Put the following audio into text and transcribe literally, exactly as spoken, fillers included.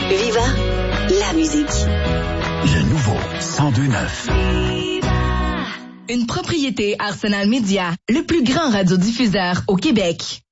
Viva, la musique. Le nouveau cent deux neuf. Une propriété Arsenal Media, le plus grand radiodiffuseur au Québec.